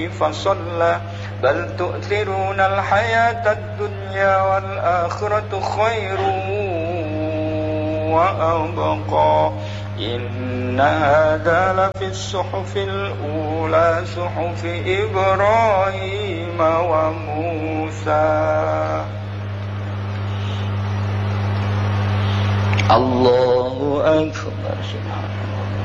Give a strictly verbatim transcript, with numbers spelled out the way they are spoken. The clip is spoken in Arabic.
فصلى بل تؤثرون الحياة الدنيا والآخرة خير وأبقى إن هذا لفي الصحف الأولى صحف إبراهيم وموسى. الله أكبر. سبحان الله.